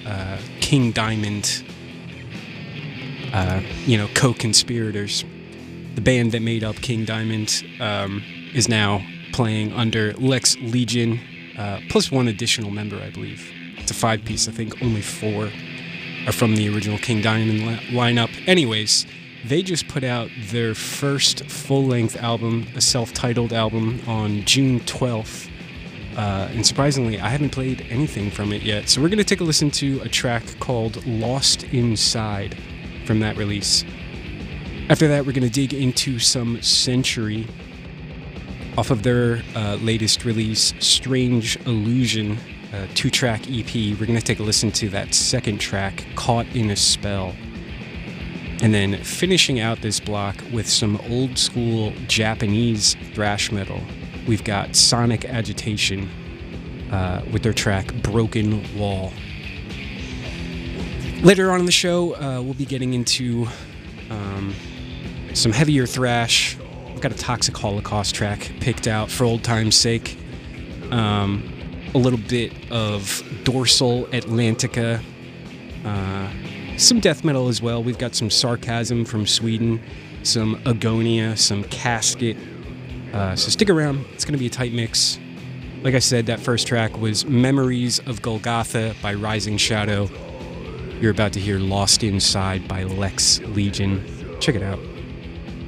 King Diamond, co-conspirators. The band that made up King Diamond is now playing under Lex Legion, plus one additional member, I believe. It's a 5-piece. I think only 4 are from the original King Diamond lineup. Anyways, they just put out their first full-length album, a self-titled album, on June 12th. And surprisingly, I haven't played anything from it yet. So we're going to take a listen to a track called Lost Inside from that release. After that, we're going to dig into some Century off of their latest release, Strange Illusion, a 2-track EP. We're going to take a listen to that second track, Caught in a Spell. And then finishing out this block with some old school Japanese thrash metal, we've got Sonic Agitation with their track Broken Wall. Later on in the show, we'll be getting into some heavier thrash. I've got a Toxic Holocaust track picked out for old time's sake. A little bit of Dorsal Atlantica. Some death metal as well. We've got some Sarcasm from Sweden, some Agonia, some Casket. So stick around. It's going to be a tight mix. Like I said, that first track was Memories of Golgotha by Rising Shadow. You're about to hear Lost Inside by Lex Legion. Check it out.